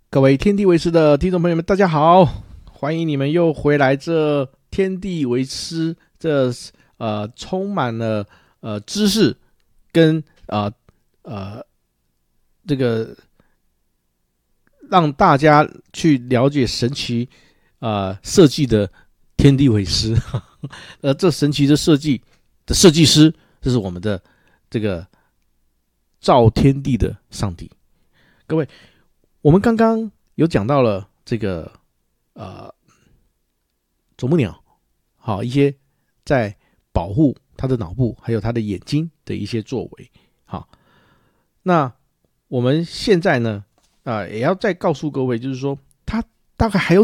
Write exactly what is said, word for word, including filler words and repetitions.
各位天地为师的听众朋友们，大家好，欢迎你们又回来这天地为师这呃充满了呃知识跟呃呃这个让大家去了解神奇呃设计的天地为师，呃这神奇的设计的设计师，这是我们的这个造天地的上帝。各位，我们刚刚有讲到了这个呃啄木鸟，好一些在保护它的脑部还有它的眼睛的一些作为。好，那我们现在呢，啊、呃，也要再告诉各位，就是说它大概还有